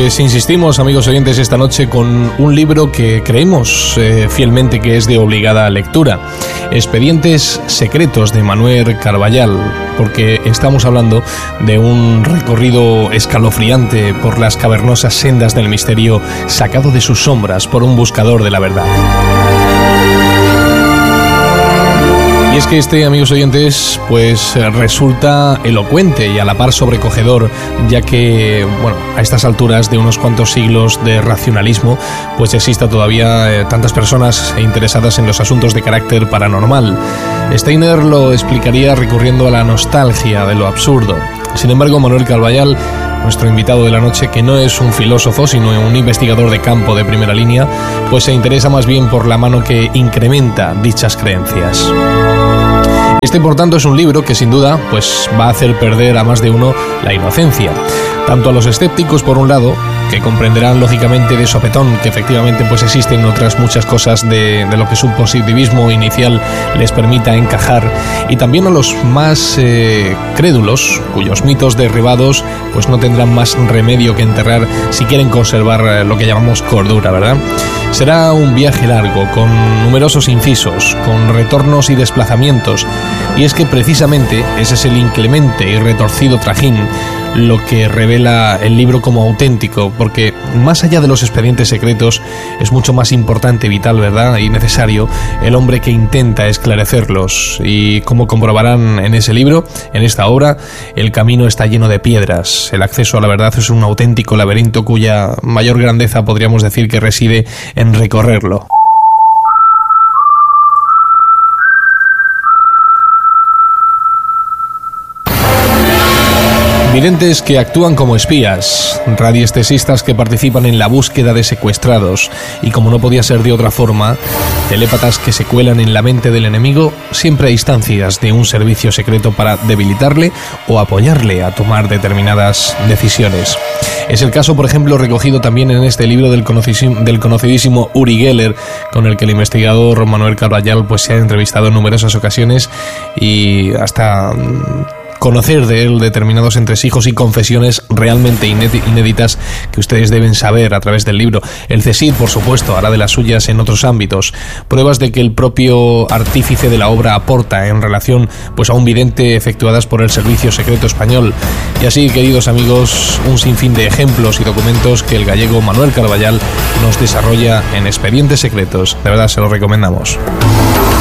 Pues insistimos, amigos oyentes, esta noche con un libro que creemos fielmente que es de obligada lectura. Expedientes secretos de Manuel Carballal, porque estamos hablando de un recorrido escalofriante por las cavernosas sendas del misterio sacado de sus sombras por un buscador de la verdad. Y es que este, amigos oyentes, pues resulta elocuente y a la par sobrecogedor, ya que, bueno, a estas alturas de unos cuantos siglos de racionalismo, pues exista todavía tantas personas interesadas en los asuntos de carácter paranormal. Steiner lo explicaría recurriendo a la nostalgia de lo absurdo. Sin embargo, Manuel Carballal, nuestro invitado de la noche, que no es un filósofo, sino un investigador de campo de primera línea, pues se interesa más bien por la mano que incrementa dichas creencias. Este, por tanto, es un libro que sin duda pues va a hacer perder a más de uno la inocencia, tanto a los escépticos por un lado, que comprenderán lógicamente de sopetón que efectivamente pues existen otras muchas cosas de lo que su positivismo inicial les permita encajar, y también a los más crédulos, cuyos mitos derribados pues no tendrán más remedio que enterrar si quieren conservar lo que llamamos cordura, ¿verdad? Será un viaje largo, con numerosos incisos, con retornos y desplazamientos, y es que precisamente ese es el inclemente y retorcido trajín lo que revela el libro como auténtico, porque más allá de los expedientes secretos es mucho más importante, vital, ¿verdad?, y necesario el hombre que intenta esclarecerlos. Y como comprobarán en ese libro, en esta obra, el camino está lleno de piedras. El acceso a la verdad es un auténtico laberinto cuya mayor grandeza podríamos decir que reside en recorrerlo. Videntes que actúan como espías, radiestesistas que participan en la búsqueda de secuestrados y, como no podía ser de otra forma, telépatas que se cuelan en la mente del enemigo siempre a instancias de un servicio secreto para debilitarle o apoyarle a tomar determinadas decisiones. Es el caso, por ejemplo, recogido también en este libro del conocidísimo Uri Geller, con el que el investigador Manuel Carballal pues se ha entrevistado en numerosas ocasiones, y hasta conocer de él determinados entresijos y confesiones realmente inéditas que ustedes deben saber a través del libro. El CSIC, por supuesto, hará de las suyas en otros ámbitos. Pruebas de que el propio artífice de la obra aporta en relación pues a un vidente efectuadas por el Servicio Secreto Español. Y así, queridos amigos, un sinfín de ejemplos y documentos que el gallego Manuel Carballal nos desarrolla en Expedientes Secretos. De verdad, se los recomendamos.